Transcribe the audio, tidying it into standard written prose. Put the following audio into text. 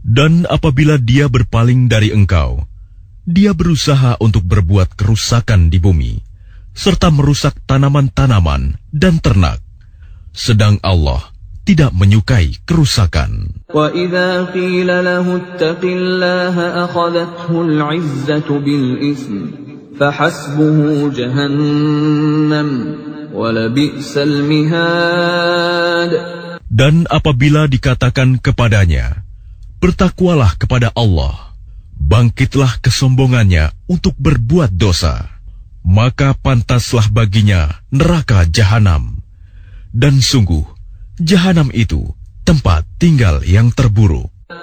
Dan apabila dia berpaling dari engkau, dia berusaha untuk berbuat kerusakan di bumi, serta merusak tanaman-tanaman dan ternak. Sedang Allah tidak menyukai kerusakan. وَإِذَا قِيلَ لَهُ اتَّقِ اللَّهَ أَخَذَتْهُ الْعِزَّةُ بِالْإِثْمِ فَحَسْبُهُ جَهَنَّمُ وَلَبِئْسَ الْمِهَادُ. Dan apabila dikatakan kepadanya, bertakwalah kepada Allah, bangkitlah kesombongannya untuk berbuat dosa, maka pantaslah baginya neraka jahanam. Dan sungguh, jahanam itu tempat tinggal yang terburuk.